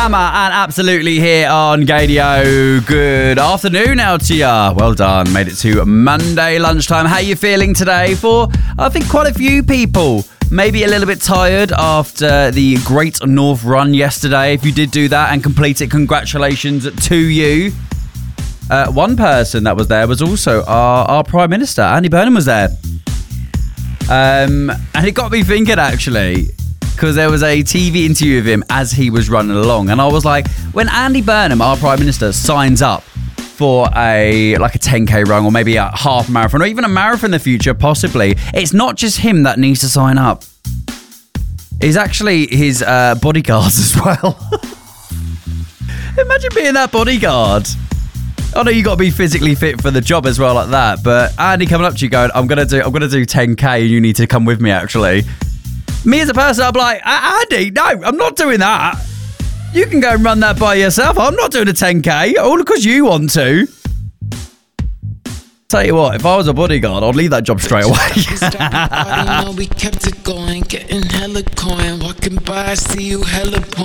Hammer and Absolutely here on Gadio. Good afternoon out to ya. Well done. Made it to Monday lunchtime. How you feeling today? For, I think, quite a few people. Maybe a little bit tired after the Great North Run yesterday. If you did do that and complete it, congratulations to you. One person that was there was also our Prime Minister. Andy Burnham was there. And it got me thinking, actually, because there was a TV interview of him as he was running along. And I was like, when Andy Burnham, our Prime Minister, signs up for a 10K run or maybe a half marathon or even a marathon in the future, possibly, it's not just him that needs to sign up. It's actually his bodyguards as well. Imagine being that bodyguard. I know you got to be physically fit for the job as well, like that. But Andy coming up to you going, I'm gonna do 10K and you need to come with me, actually. Me as a person, I'm like, Andy, no, I'm not doing that. You can go and run that by yourself. I'm not doing a 10K, all because you want to. Tell you what, if I was a bodyguard, I'd leave that job straight away. We kept it going, getting hella coin, walking by, I see you hella point.